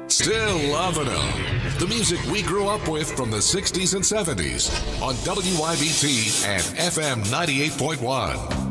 Still loving them. The music we grew up with from the 60s and 70s on WYBT and FM 98.1.